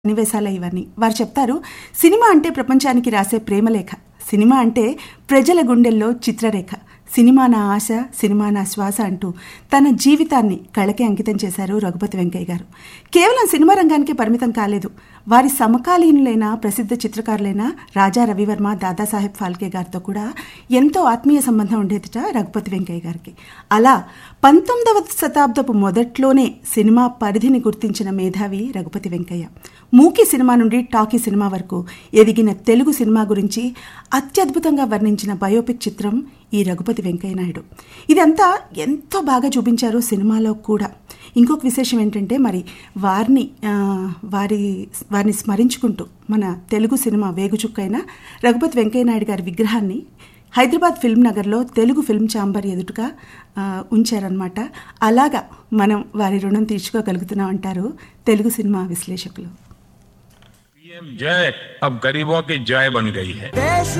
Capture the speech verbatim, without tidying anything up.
సన్నివేశాలే ఇవన్నీ. వారు చెప్తారు, సినిమా అంటే ప్రపంచానికి రాసే ప్రేమలేఖ, సినిమా అంటే ప్రజల గుండెల్లో చిత్రరేఖ, సినిమా నా ఆశ, సినిమా నా శ్వాస అంటూ తన జీవితాన్ని కళకే అంకితం చేశారు రఘుపతి వెంకయ్య గారు. కేవలం సినిమా రంగానికి పరిమితం కాలేదు. వారి సమకాలీనులైన ప్రసిద్ధ చిత్రకారులైన రాజా రవివర్మ, దాదాసాహెబ్ ఫాల్కే గారితో కూడా ఎంతో ఆత్మీయ సంబంధం ఉండేదిట రఘుపతి వెంకయ్య గారికి. అలా పంతొమ్మిదవ శతాబ్దపు మొదట్లోనే సినిమా పరిధిని గుర్తించిన మేధావి రఘుపతి వెంకయ్య. మూకీ సినిమా నుండి టాకీ సినిమా వరకు ఎదిగిన తెలుగు సినిమా గురించి అత్యద్భుతంగా వర్ణించిన బయోపిక్ చిత్రం ఈ రఘుపతి వెంకయ్య నాయుడు. ఇదంతా ఎంతో బాగా చూపించారు సినిమాలో కూడా. ఇంకొక విశేషం ఏంటంటే, మరి వారిని వారి వారిని స్మరించుకుంటూ మన తెలుగు సినిమా వేగుచుక్కైన రఘుపతి వెంకయ్య నాయుడు గారి విగ్రహాన్ని హైదరాబాద్ ఫిల్మ్ నగర్లో తెలుగు ఫిల్మ్ ఛాంబర్ ఎదుటగా ఉంచారనమాట. అలాగా మనం వారి రుణం తీర్చుకోగలుగుతున్నాం అంటారు తెలుగు సినిమా విశ్లేషకులు. जय अब गरीबों की जय बन गई है.